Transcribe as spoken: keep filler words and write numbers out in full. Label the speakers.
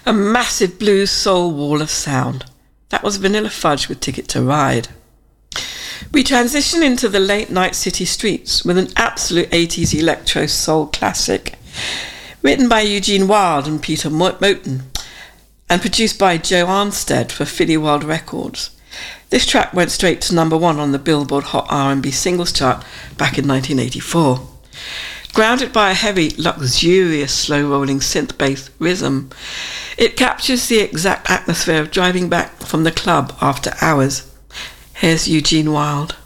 Speaker 1: A massive blues soul wall of sound. That was Vanilla Fudge with Ticket to Ride. We transition into the late night city streets with an absolute eighties electro soul classic, written by Eugene Wilde and Peter Moten, and produced by Joe Armstead for Philly World Records. This track went straight to number one on the Billboard Hot R and B Singles Chart back in nineteen eighty-four. Grounded by a heavy, luxurious, slow-rolling synth-based rhythm, it captures the exact atmosphere of driving back from the club after hours. Here's Eugene Wilde.